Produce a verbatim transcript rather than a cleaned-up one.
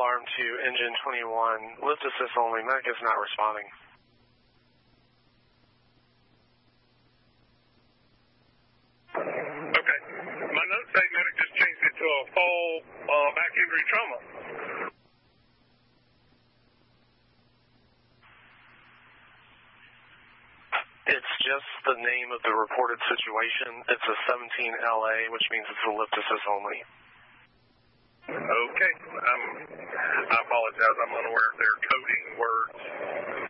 alarm to engine twenty-one. Lift assist only. Medic is not responding. Okay. My notes say medic just changed it to a fall uh, back injury trauma. It's just the name of the reported situation. It's a seventeen L A, which means it's a lift assist only. Okay. Um, I apologize. I'm unaware of their coding words.